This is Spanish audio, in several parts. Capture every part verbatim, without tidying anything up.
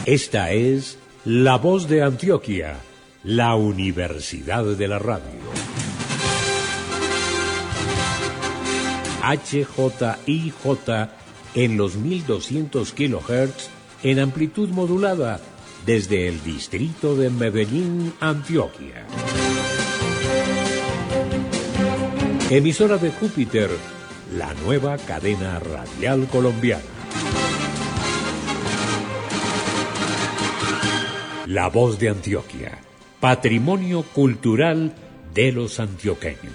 Esta es La Voz de Antioquia, la Universidad de la Radio. H J I J en los mil doscientos kilohertz en amplitud modulada desde el distrito de Medellín, Antioquia. Emisora de Júpiter, la nueva cadena radial colombiana. La Voz de Antioquia, patrimonio cultural de los antioqueños.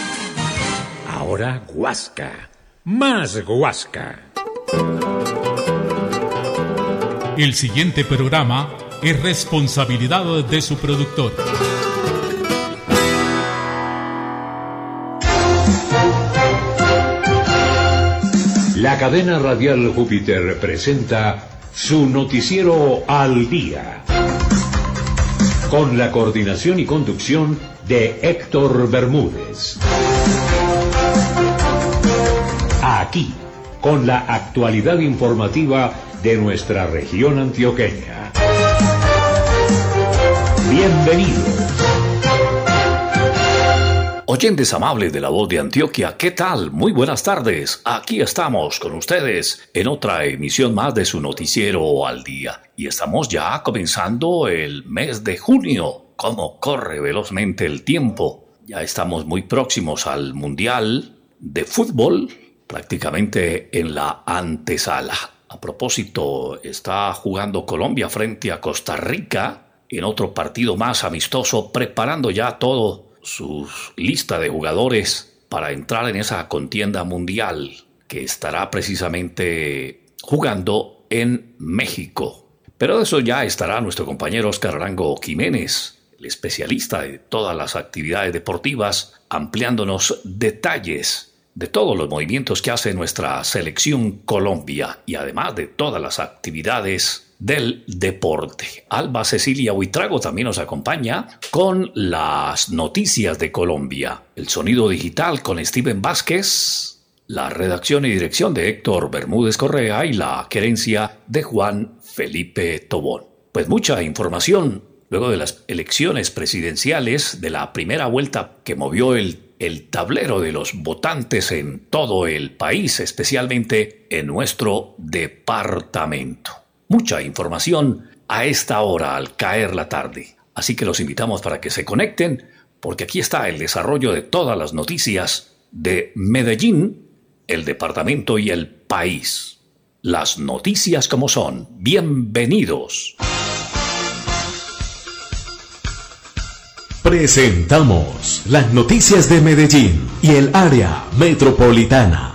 Ahora Guasca, más Guasca. El siguiente programa es responsabilidad de su productor. La cadena radial Júpiter presenta su noticiero Al Día, con la coordinación y conducción de Héctor Bermúdez. Aquí, con la actualidad informativa de nuestra región antioqueña. Bienvenidos. Oyentes amables de La Voz de Antioquia, ¿qué tal? Muy buenas tardes. Aquí estamos con ustedes en otra emisión más de su noticiero Al Día. Y estamos ya comenzando el mes de junio. ¿Cómo corre velozmente el tiempo? Ya estamos muy próximos al Mundial de Fútbol, prácticamente en la antesala. A propósito, está jugando Colombia frente a Costa Rica en otro partido más amistoso, preparando ya todo su lista de jugadores para entrar en esa contienda mundial que estará precisamente jugando en México. Pero de eso ya estará nuestro compañero Oscar Arango Jiménez, el especialista de todas las actividades deportivas, ampliándonos detalles de todos los movimientos que hace nuestra selección Colombia y además de todas las actividades del deporte. Alba Cecilia Huitrago también nos acompaña con las noticias de Colombia. El sonido digital con Steven Vázquez, la redacción y dirección de Héctor Bermúdez Correa y la querencia de Juan Felipe Tobón. Pues mucha información luego de las elecciones presidenciales de la primera vuelta que movió el el tablero de los votantes en todo el país, especialmente en nuestro departamento. Mucha información a esta hora al caer la tarde. Así que los invitamos para que se conecten, porque aquí está el desarrollo de todas las noticias de Medellín, el departamento y el país. Las noticias como son. Bienvenidos. Presentamos las noticias de Medellín y el área metropolitana.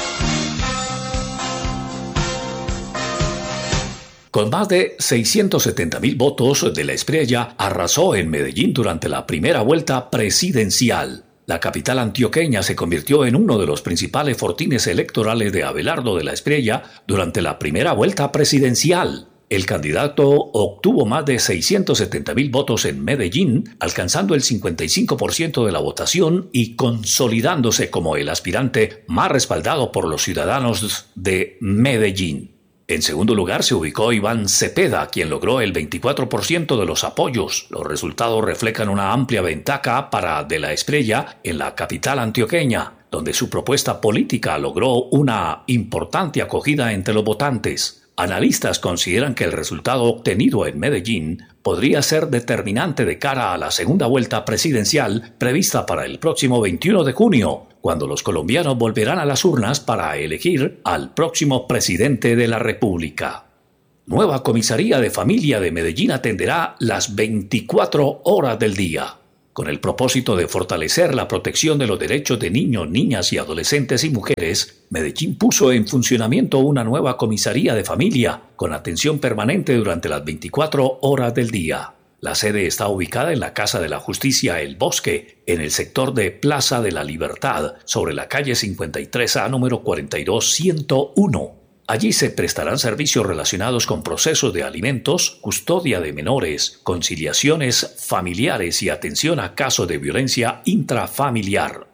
Con más de seiscientos setenta mil votos, De la Espriella arrasó en Medellín durante la primera vuelta presidencial. La capital antioqueña se convirtió en uno de los principales fortines electorales de Abelardo De la Espriella durante la primera vuelta presidencial. El candidato obtuvo más de seiscientos setenta mil votos en Medellín, alcanzando el cincuenta y cinco por ciento de la votación y consolidándose como el aspirante más respaldado por los ciudadanos de Medellín. En segundo lugar se ubicó Iván Cepeda, quien logró el veinticuatro por ciento de los apoyos. Los resultados reflejan una amplia ventaja para De la Espriella en la capital antioqueña, donde su propuesta política logró una importante acogida entre los votantes. Analistas consideran que el resultado obtenido en Medellín podría ser determinante de cara a la segunda vuelta presidencial prevista para el próximo veintiuno de junio, cuando los colombianos volverán a las urnas para elegir al próximo presidente de la República. Nueva comisaría de familia de Medellín atenderá las veinticuatro horas del día. Con el propósito de fortalecer la protección de los derechos de niños, niñas y adolescentes y mujeres, Medellín puso en funcionamiento una nueva comisaría de familia con atención permanente durante las veinticuatro horas del día. La sede está ubicada en la Casa de la Justicia El Bosque, en el sector de Plaza de la Libertad, sobre la calle cincuenta y tres A número cuarenta y dos ciento uno. Allí se prestarán servicios relacionados con procesos de alimentos, custodia de menores, conciliaciones familiares y atención a casos de violencia intrafamiliar.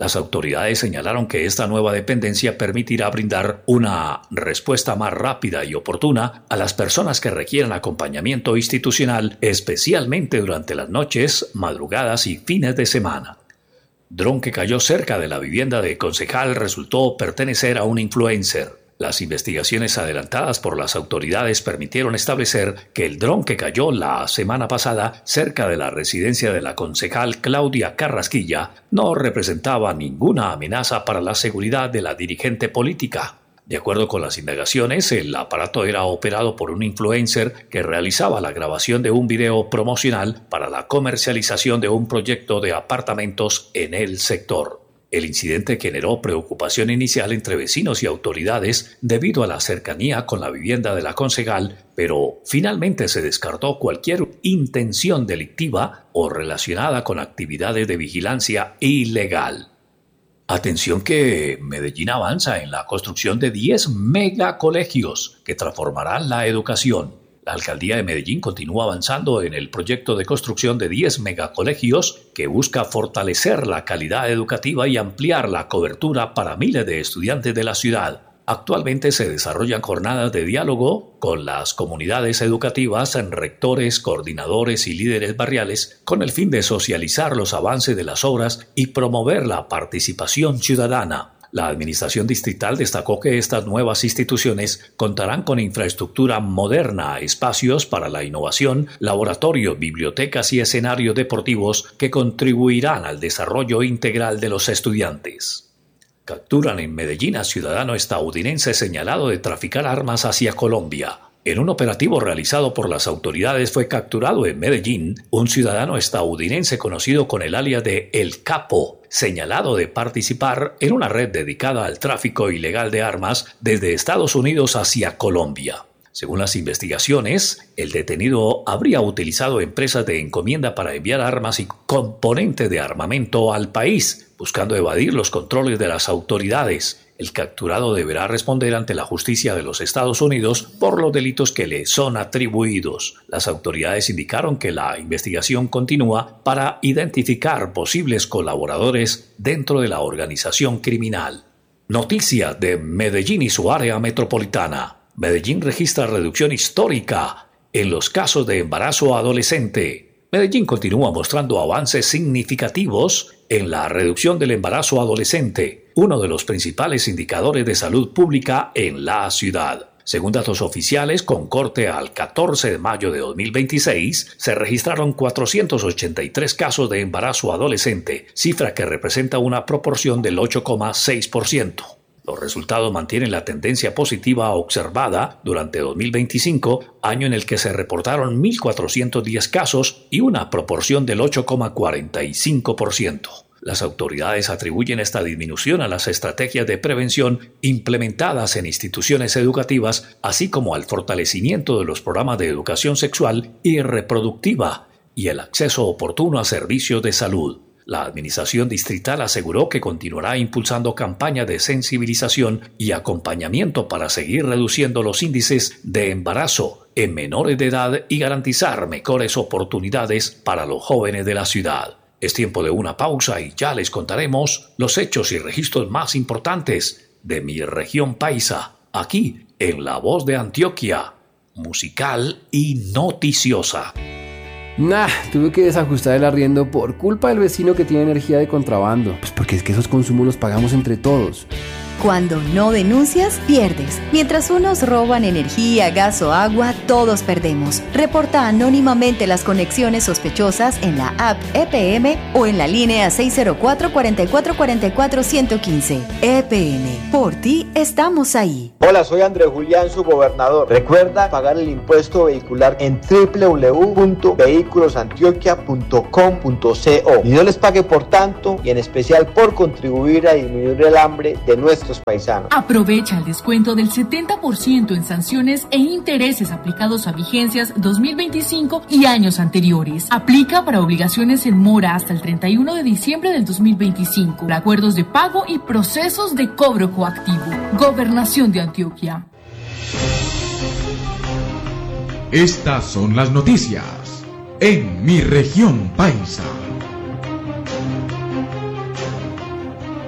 Las autoridades señalaron que esta nueva dependencia permitirá brindar una respuesta más rápida y oportuna a las personas que requieran acompañamiento institucional, especialmente durante las noches, madrugadas y fines de semana. Dron que cayó cerca de la vivienda de concejal resultó pertenecer a un influencer. Las investigaciones adelantadas por las autoridades permitieron establecer que el dron que cayó la semana pasada cerca de la residencia de la concejal Claudia Carrasquilla no representaba ninguna amenaza para la seguridad de la dirigente política. De acuerdo con las indagaciones, el aparato era operado por un influencer que realizaba la grabación de un video promocional para la comercialización de un proyecto de apartamentos en el sector. El incidente generó preocupación inicial entre vecinos y autoridades debido a la cercanía con la vivienda de la concejal, pero finalmente se descartó cualquier intención delictiva o relacionada con actividades de vigilancia ilegal. Atención que Medellín avanza en la construcción de diez megacolegios que transformarán la educación. La alcaldía de Medellín continúa avanzando en el proyecto de construcción de diez megacolegios que busca fortalecer la calidad educativa y ampliar la cobertura para miles de estudiantes de la ciudad. Actualmente se desarrollan jornadas de diálogo con las comunidades educativas, rectores, coordinadores y líderes barriales con el fin de socializar los avances de las obras y promover la participación ciudadana. La administración distrital destacó que estas nuevas instituciones contarán con infraestructura moderna, espacios para la innovación, laboratorios, bibliotecas y escenarios deportivos que contribuirán al desarrollo integral de los estudiantes. Capturan en Medellín a ciudadano estadounidense señalado de traficar armas hacia Colombia. En un operativo realizado por las autoridades fue capturado en Medellín un ciudadano estadounidense conocido con el alias de El Capo, señalado de participar en una red dedicada al tráfico ilegal de armas desde Estados Unidos hacia Colombia. Según las investigaciones, el detenido habría utilizado empresas de encomienda para enviar armas y componentes de armamento al país, buscando evadir los controles de las autoridades. El capturado deberá responder ante la justicia de los Estados Unidos por los delitos que le son atribuidos. Las autoridades indicaron que la investigación continúa para identificar posibles colaboradores dentro de la organización criminal. Noticia de Medellín y su área metropolitana. Medellín registra reducción histórica en los casos de embarazo adolescente. Medellín continúa mostrando avances significativos en la reducción del embarazo adolescente, uno de los principales indicadores de salud pública en la ciudad. Según datos oficiales, con corte al catorce de mayo de dos mil veintiséis, se registraron cuatrocientos ochenta y tres casos de embarazo adolescente, cifra que representa una proporción del ocho coma seis por ciento. Los resultados mantienen la tendencia positiva observada durante dos mil veinticinco, año en el que se reportaron mil cuatrocientos diez casos y una proporción del ocho coma cuarenta y cinco por ciento. Las autoridades atribuyen esta disminución a las estrategias de prevención implementadas en instituciones educativas, así como al fortalecimiento de los programas de educación sexual y reproductiva y el acceso oportuno a servicios de salud. La administración distrital aseguró que continuará impulsando campañas de sensibilización y acompañamiento para seguir reduciendo los índices de embarazo en menores de edad y garantizar mejores oportunidades para los jóvenes de la ciudad. Es tiempo de una pausa y ya les contaremos los hechos y registros más importantes de mi región paisa, aquí en La Voz de Antioquia, musical y noticiosa. Nah, tuve que desajustar el arriendo por culpa del vecino que tiene energía de contrabando. Pues porque es que esos consumos los pagamos entre todos. Cuando no denuncias, pierdes. Mientras unos roban energía, gas o agua, todos perdemos. Reporta anónimamente las conexiones sospechosas en la app E P M o en la línea seis cero cuatro, cuatro cuatro cuatro cuatro, uno uno cinco. E P M, por ti estamos ahí. Hola, soy Andrés Julián, su gobernador. Recuerda pagar el impuesto vehicular en doble u doble u doble u punto vehículos antioquia punto com punto co y no les pague por tanto y en especial por contribuir a disminuir el hambre de nuestros paisanos. Aprovecha el descuento del setenta por ciento en sanciones e intereses aplicados a vigencias dos mil veinticinco y años anteriores. Aplica para obligaciones en mora hasta el treinta y uno de diciembre del dos mil veinticinco. Acuerdos de pago y procesos de cobro coactivo. Gobernación de Antioquia. Estas son las noticias en mi región paisa.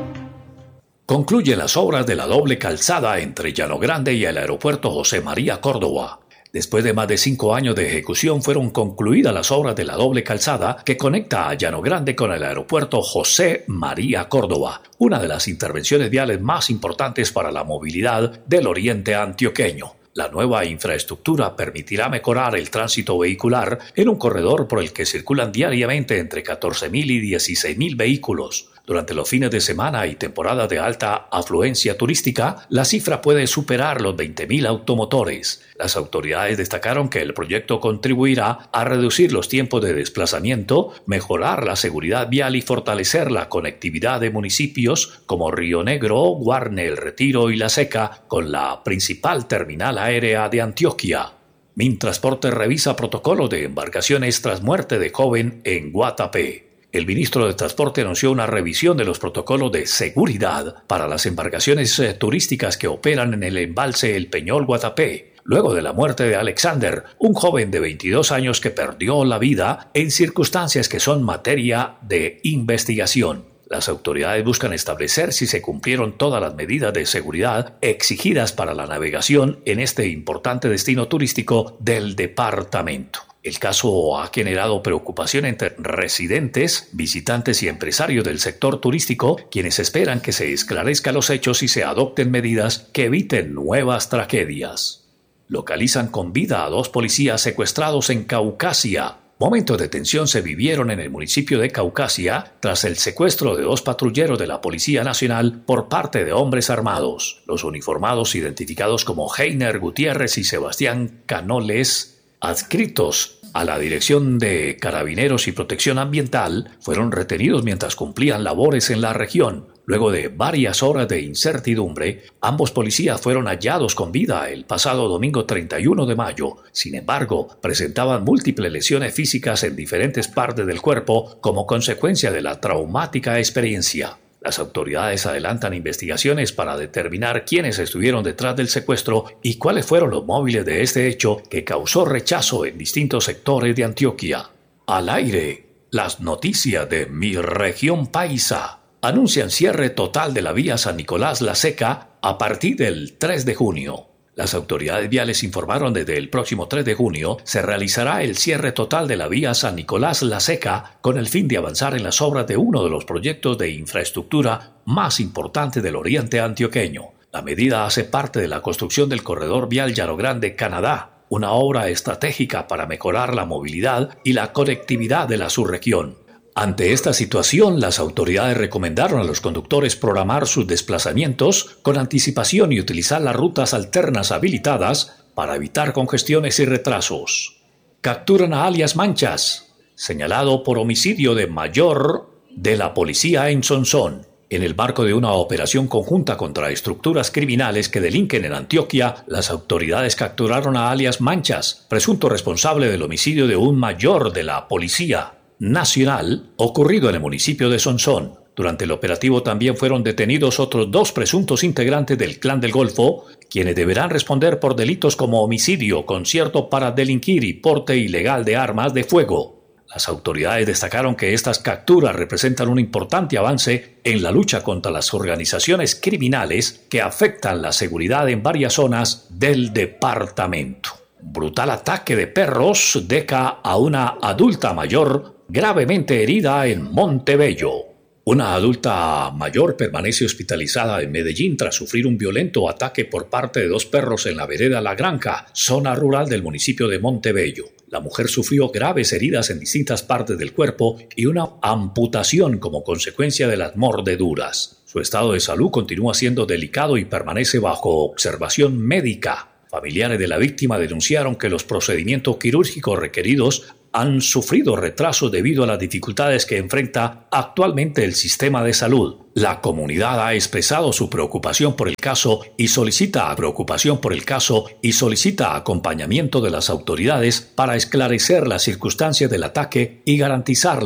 Concluyen las obras de la doble calzada entre Llano Grande y el aeropuerto José María Córdoba. Después de más de cinco años de ejecución fueron concluidas las obras de la doble calzada que conecta a Llano Grande con el aeropuerto José María Córdoba, una de las intervenciones viales más importantes para la movilidad del oriente antioqueño. La nueva infraestructura permitirá mejorar el tránsito vehicular en un corredor por el que circulan diariamente entre catorce mil y dieciséis mil vehículos. Durante los fines de semana y temporada de alta afluencia turística, la cifra puede superar los veinte mil automotores. Las autoridades destacaron que el proyecto contribuirá a reducir los tiempos de desplazamiento, mejorar la seguridad vial y fortalecer la conectividad de municipios como Río Negro, Guarne, El Retiro y La Seca con la principal terminal aérea de Antioquia. Mintransporte revisa protocolo de embarcaciones tras muerte de joven en Guatapé. El ministro de Transporte anunció una revisión de los protocolos de seguridad para las embarcaciones eh, turísticas que operan en el embalse El Peñol Guatapé, luego de la muerte de Alexander, un joven de veintidós años que perdió la vida en circunstancias que son materia de investigación. Las autoridades buscan establecer si se cumplieron todas las medidas de seguridad exigidas para la navegación en este importante destino turístico del departamento. El caso ha generado preocupación entre residentes, visitantes y empresarios del sector turístico, quienes esperan que se esclarezcan los hechos y se adopten medidas que eviten nuevas tragedias. Localizan con vida a dos policías secuestrados en Caucasia. Momentos de tensión se vivieron en el municipio de Caucasia tras el secuestro de dos patrulleros de la Policía Nacional por parte de hombres armados. Los uniformados, identificados como Heiner Gutiérrez y Sebastián Canoles, adscritos a la Dirección de Carabineros y Protección Ambiental, fueron retenidos mientras cumplían labores en la región. Luego de varias horas de incertidumbre, ambos policías fueron hallados con vida el pasado domingo treinta y uno de mayo. Sin embargo, presentaban múltiples lesiones físicas en diferentes partes del cuerpo como consecuencia de la traumática experiencia. Las autoridades adelantan investigaciones para determinar quiénes estuvieron detrás del secuestro y cuáles fueron los móviles de este hecho que causó rechazo en distintos sectores de Antioquia. Al aire, las noticias de mi región paisa anuncian cierre total de la vía San Nicolás-La Seca a partir del tres de junio. Las autoridades viales informaron desde el próximo tres de junio se realizará el cierre total de la vía San Nicolás-La Seca con el fin de avanzar en las obras de uno de los proyectos de infraestructura más importantes del oriente antioqueño. La medida hace parte de la construcción del corredor vial Llano Grande-Canadá, una obra estratégica para mejorar la movilidad y la conectividad de la subregión. Ante esta situación, las autoridades recomendaron a los conductores programar sus desplazamientos con anticipación y utilizar las rutas alternas habilitadas para evitar congestiones y retrasos. Capturan a alias Manchas, señalado por homicidio de mayor de la policía en Sonsón. En el marco de una operación conjunta contra estructuras criminales que delinquen en Antioquia, las autoridades capturaron a alias Manchas, presunto responsable del homicidio de un mayor de la Policía Nacional ocurrido en el municipio de Sonsón. Durante el operativo también fueron detenidos otros dos presuntos integrantes del Clan del Golfo, quienes deberán responder por delitos como homicidio, concierto para delinquir y porte ilegal de armas de fuego. Las autoridades destacaron que estas capturas representan un importante avance en la lucha contra las organizaciones criminales que afectan la seguridad en varias zonas del departamento. Brutal ataque de perros deja a una adulta mayor gravemente herida en Montebello. Una adulta mayor permanece hospitalizada en Medellín tras sufrir un violento ataque por parte de dos perros en la vereda La Granja, zona rural del municipio de Montebello. La mujer sufrió graves heridas en distintas partes del cuerpo y una amputación como consecuencia de las mordeduras. Su estado de salud continúa siendo delicado y permanece bajo observación médica. Familiares de la víctima denunciaron que los procedimientos quirúrgicos requeridos han sufrido retrasos debido a las dificultades que enfrenta actualmente el sistema de salud. La comunidad ha expresado su preocupación por el caso y solicita preocupación por el caso y solicita acompañamiento de las autoridades para esclarecer las circunstancias del ataque y garantizar